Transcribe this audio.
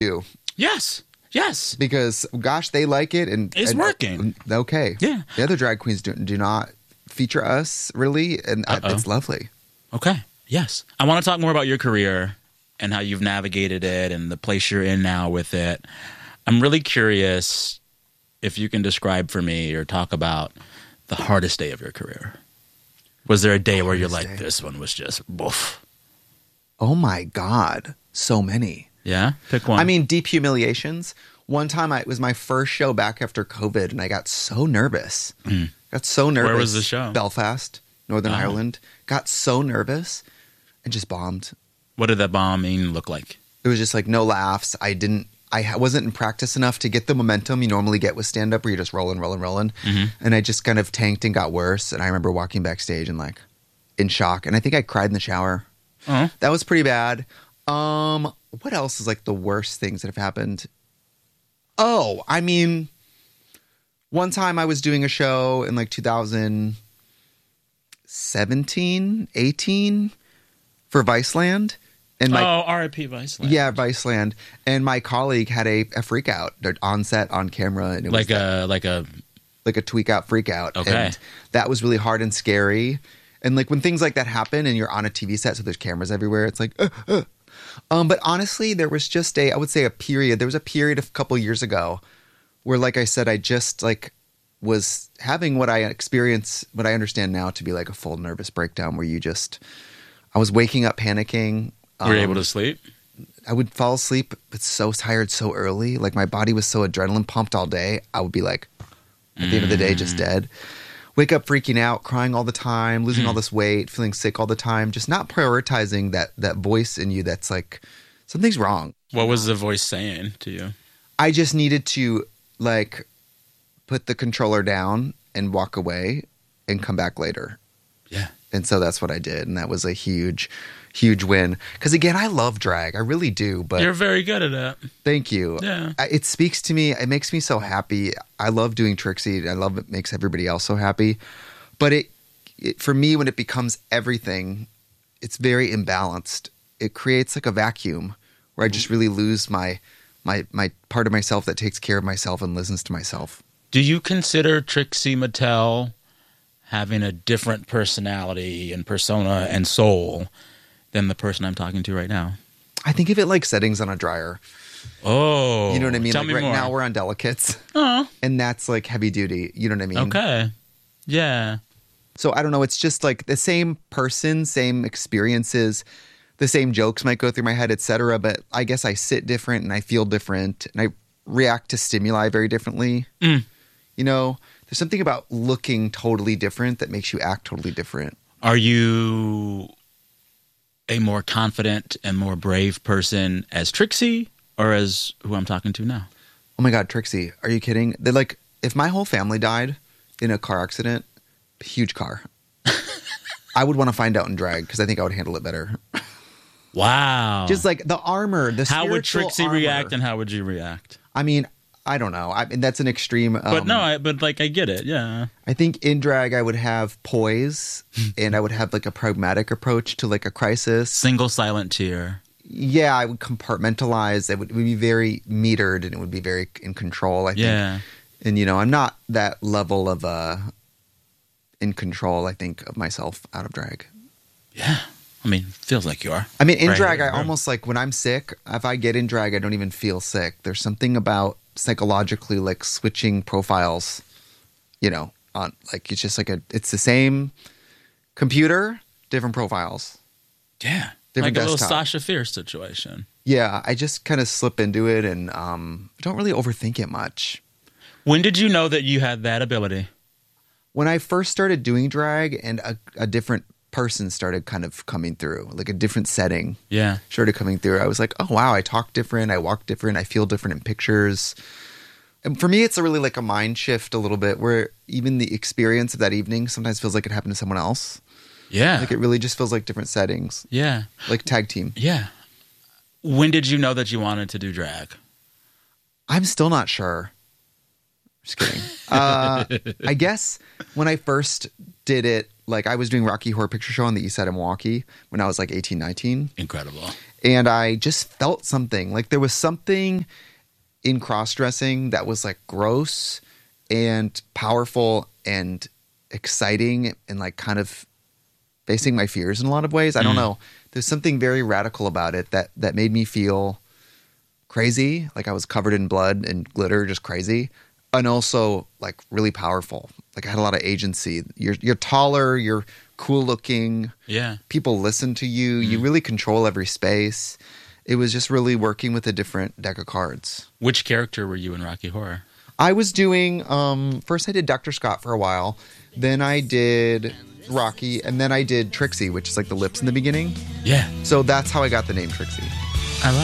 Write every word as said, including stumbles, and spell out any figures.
you. Yes. Yes. Because, gosh, they like it. and It's and, working. Okay. Yeah. The other drag queens do, do not feature us, really, and I, it's lovely. Okay. Yes. I want to talk more about your career and how you've navigated it and the place you're in now with it. I'm really curious if you can describe for me or talk about the hardest day of your career. Was there a day where you're like, day. this one was just woof? Oh, my God. So many. Yeah? Pick one. I mean, deep humiliations. One time, I, it was my first show back after COVID, and I got so nervous. Mm. Got so nervous. Where was the show? Belfast, Northern Oh. Ireland. Got so nervous and just bombed. What did that bombing look like? It was just like no laughs. I didn't, I ha- wasn't in practice enough to get the momentum you normally get with stand up where you're just rolling, rolling, rolling. Mm-hmm. And I just kind of tanked and got worse. And I remember walking backstage and like in shock. And I think I cried in the shower. Uh-huh. That was pretty bad. Um, what else is like the worst things that have happened? Oh, I mean, one time I was doing a show in like two thousand seventeen, eighteen for Viceland. And my, oh, R I P Viceland. yeah, Viceland. And my colleague had a, a freak out They're on set, on camera. And it Like was that, a, like a, like a tweak out, freak out. Okay. And that was really hard and scary. And like when things like that happen and you're on a T V set, so there's cameras everywhere, it's like, uh, uh. Um, but honestly, there was just a, I would say a period, there was a period a couple years ago where, like I said, I just like was having what I experience, what I understand now to be like a full nervous breakdown where you just, I was waking up panicking. were you Um, able to sleep? I would fall asleep, but so tired so early. Like my body was so adrenaline pumped all day. I would be like, at the end of the day, just dead. Wake up freaking out, crying all the time, losing all this weight, feeling sick all the time, just not prioritizing that that voice in you that's like, something's wrong. What was the voice saying to you? I just needed to like put the controller down and walk away and come back later. Yeah. And so that's what I did. And that was a huge, huge win. Because again, I love drag. I really do. But You're very good at it. thank you. Yeah. I- It speaks to me. It makes me so happy. I love doing Trixie. I love it makes everybody else so happy. But it, it for me, when it becomes everything, it's very imbalanced. It creates like a vacuum where I just really lose my my my part of myself that takes care of myself and listens to myself. Do you consider Trixie Mattel having a different personality and persona and soul than the person I'm talking to right now? I think of it like settings on a dryer. Oh. You know what I mean? Tell Like me right more. now we're on delicates. Oh. And that's like heavy duty. You know what I mean? Okay. Yeah. So I don't know. It's just like the same person, same experiences, the same jokes might go through my head, et cetera. But I guess I sit different and I feel different and I react to stimuli very differently. Mm. You know, there's something about looking totally different that makes you act totally different. Are you a more confident and more brave person as Trixie or as who I'm talking to now? Oh my God, Trixie, are you kidding? They're like, if my whole family died in a car accident, huge car, I would want to find out in drag because I think I would handle it better. Wow. Just like the armor, the how would spiritual Trixie armor. react and how would you react? I mean, I don't know. I mean, that's an extreme. Um, But no, I, but like I get it. Yeah. I think in drag I would have poise and I would have like a pragmatic approach to like a crisis. Single silent tear. Yeah, I would compartmentalize. It would, it would be very metered and it would be very in control, I think. Yeah. And, you know, I'm not that level of uh, in control, I think, of myself out of drag. Yeah. I mean, feels like you are. I mean, in Right drag, here, I right. almost like when I'm sick, if I get in drag, I don't even feel sick. There's something about psychologically like switching profiles, you know, on like it's just like a, it's the same computer, different profiles. Yeah. Different like a little desktop. Sasha Fierce situation. Yeah, I just kind of slip into it and um, don't really overthink it much. When did you know that you had that ability? When I first started doing drag and a, a different person started kind of coming through, like a different setting Yeah. started coming through, I was like, oh, wow, I talk different, I walk different, I feel different in pictures. And for me, it's a really like a mind shift a little bit where even the experience of that evening sometimes feels like it happened to someone else. Yeah. Like it really just feels like different settings, yeah. like tag team. Yeah. When did you know that you wanted to do drag? I'm still not sure. Just kidding. Uh, I guess when I first did it, like I was doing Rocky Horror Picture Show on the East Side of Milwaukee when I was like eighteen, nineteen. Incredible. And I just felt something. Like there was something in cross-dressing that was like gross and powerful and exciting and like kind of facing my fears in a lot of ways. I don't Mm. know. There's something very radical about it that that made me feel crazy, like I was covered in blood and glitter, just crazy, and also like really powerful. Like I had a lot of agency. You're you're taller, you're cool looking. Yeah. People listen to you. You really control every space. It was just really working with a different deck of cards. Which character were you in Rocky Horror? I was doing um first I did Doctor Scott for a while, then I did Rocky, and then I did Trixie, which is like the lips in the beginning. Yeah. So that's how I got the name Trixie.